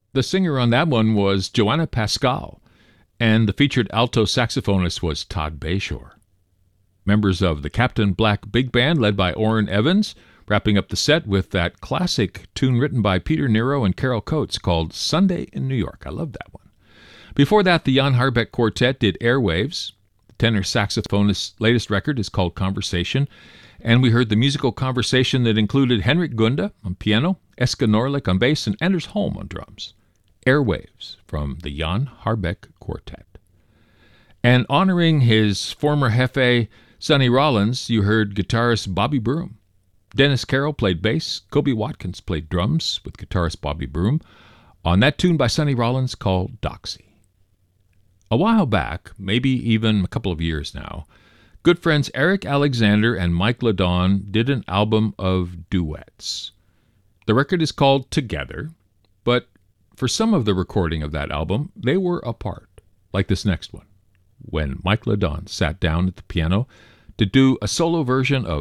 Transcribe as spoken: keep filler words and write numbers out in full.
The singer on that one was Joanna Pascal, and the featured alto saxophonist was Todd Bayshore. Members of the Captain Black Big Band, led by Orrin Evans, wrapping up the set with that classic tune written by Peter Nero and Carol Coates called Sunday in New York. I love that one. Before that, the Jan Harbeck Quartet did Airwaves. The tenor saxophonist's latest record is called Conversation, and we heard the musical conversation that included Henrik Gunda on piano, Eska Norlik on bass, and Anders Holm on drums. Airwaves from the Jan Harbeck Quartet. And honoring his former jefe, Sonny Rollins, you heard guitarist Bobby Broom. Dennis Carroll played bass. Kobe Watkins played drums with guitarist Bobby Broom on that tune by Sonny Rollins called Doxy. A while back, maybe even a couple of years now, good friends Eric Alexander and Mike Ladon did an album of duets. The record is called Together, but for some of the recording of that album, they were apart, like this next one, when Mike Ladon sat down at the piano to do a solo version of